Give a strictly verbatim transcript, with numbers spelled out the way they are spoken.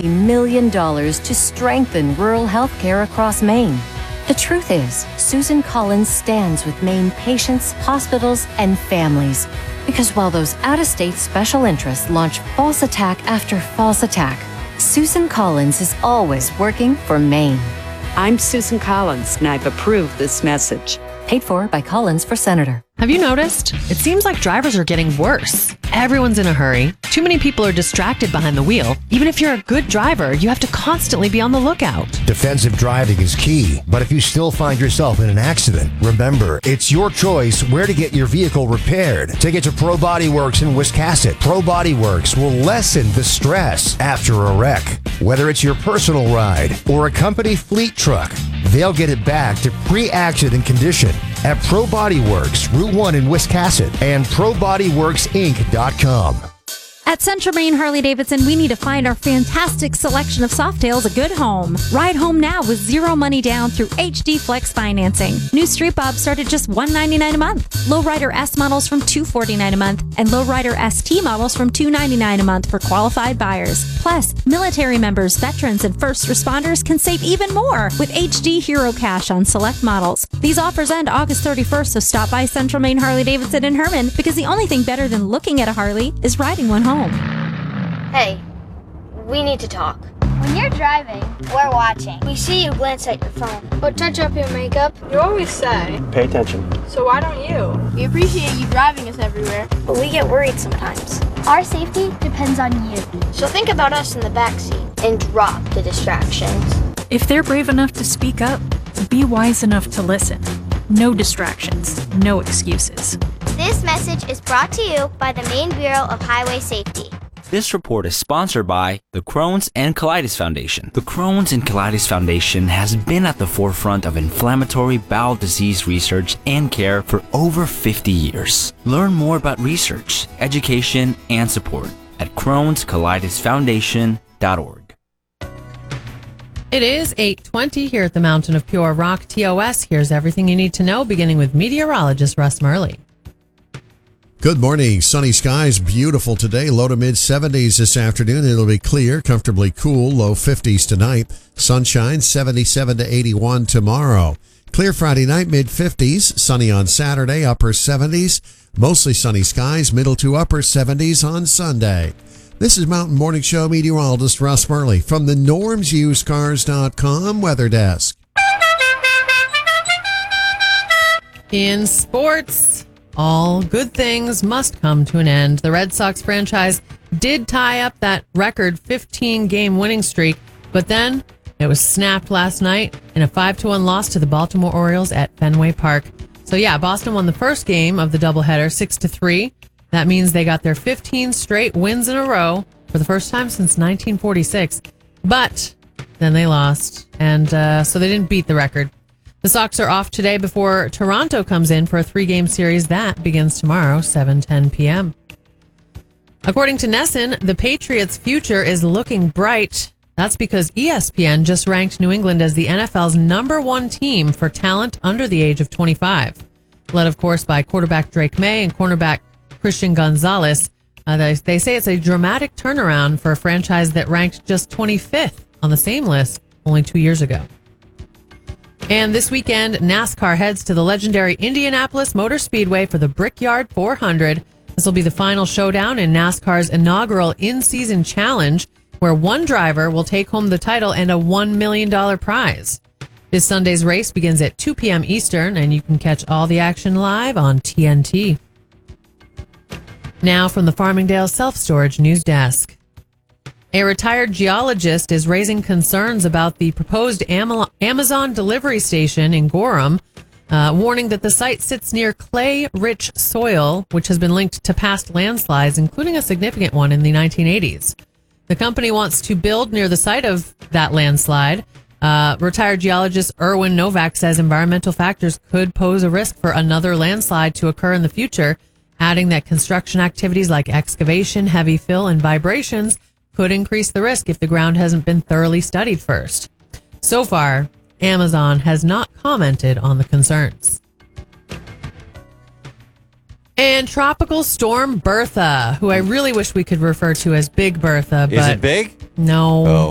multi-million dollars to strengthen rural health care across Maine. The truth is, Susan Collins stands with Maine patients, hospitals, and families. Because while those out-of-state special interests launch false attack after false attack, Susan Collins is always working for Maine. I'm Susan Collins, and I've approved this message. Paid for by Collins for Senator. Have you noticed? It seems like drivers are getting worse. Everyone's in a hurry. Too many people are distracted behind the wheel. Even if you're a good driver, you have to constantly be on the lookout. Defensive driving is key, but if you still find yourself in an accident, remember, it's your choice where to get your vehicle repaired. Take it to Pro Body Works in Wiscasset. Pro Body Works will lessen the stress after a wreck. Whether it's your personal ride or a company fleet truck, they'll get it back to pre-accident condition at Pro Body Works, Route one in Wiscasset, and pro body works inc dot com. At Central Maine Harley-Davidson, we need to find our fantastic selection of Softails a good home. Ride home now with zero money down through H D Flex financing. New Street Bobs start at just one hundred ninety-nine dollars a month. Lowrider S models from two hundred forty-nine dollars a month, and Lowrider S T models from two hundred ninety-nine dollars a month for qualified buyers. Plus, military members, veterans, and first responders can save even more with H D Hero Cash on select models. These offers end August thirty-first, so stop by Central Maine Harley-Davidson in Herman, because the only thing better than looking at a Harley is riding one home. Hey, we need to talk. When you're driving, we're watching. We see you glance at your phone. Or touch up your makeup. You always say, pay attention. So why don't you? We appreciate you driving us everywhere, but we get worried sometimes. Our safety depends on you. So think about us in the backseat and drop the distractions. If they're brave enough to speak up, be wise enough to listen. No distractions, no excuses. This message is brought to you by the Maine Bureau of Highway Safety. This report is sponsored by the Crohn's and Colitis Foundation. The Crohn's and Colitis Foundation has been at the forefront of inflammatory bowel disease research and care for over fifty years. Learn more about research, education, and support at crohns colitis foundation dot org. It is eight twenty here at the Mountain of Pure Rock T O S. Here's everything you need to know, beginning with meteorologist Russ Murley. Good morning. Sunny skies, beautiful today. Low to mid seventies this afternoon. It'll be clear, comfortably cool, low fifties tonight. Sunshine, seventy-seven to eighty-one tomorrow. Clear Friday night, mid fifties. Sunny on Saturday, upper seventies. Mostly sunny skies, middle to upper seventies on Sunday. This is Mountain Morning Show meteorologist Russ Murley from the norms used cars dot com weather desk. In sports, all good things must come to an end. The Red Sox franchise did tie up that record fifteen-game winning streak, but then it was snapped last night in a five to one loss to the Baltimore Orioles at Fenway Park. So yeah, Boston won the first game of the doubleheader six to three. That means they got their fifteen straight wins in a row for the first time since nineteen forty-six. But then they lost, and uh, so they didn't beat the record. The Sox are off today before Toronto comes in for a three-game series that begins tomorrow, seven ten p.m. According to Nesson, the Patriots' future is looking bright. That's because E S P N just ranked New England as the N F L's number one team for talent under the age of twenty-five. Led, of course, by quarterback Drake May and cornerback Christian Gonzalez. Uh, they, they say it's a dramatic turnaround for a franchise that ranked just twenty-fifth on the same list only two years ago. And this weekend, NASCAR heads to the legendary Indianapolis Motor Speedway for the Brickyard four hundred. This will be the final showdown in NASCAR's inaugural in-season challenge, where one driver will take home the title and a one million dollars prize. This Sunday's race begins at two p.m. Eastern, and you can catch all the action live on T N T. Now from the Farmingdale Self-Storage News Desk. A retired geologist is raising concerns about the proposed Amazon delivery station in Gorham, uh, warning that the site sits near clay-rich soil, which has been linked to past landslides, including a significant one in the nineteen eighties. The company wants to build near the site of that landslide. Uh, retired geologist Erwin Novak says environmental factors could pose a risk for another landslide to occur in the future, adding that construction activities like excavation, heavy fill, and vibrations could increase the risk if the ground hasn't been thoroughly studied first. So far, Amazon has not commented on the concerns. And Tropical Storm Bertha, who I really wish we could refer to as Big Bertha. But is it big? No. Oh.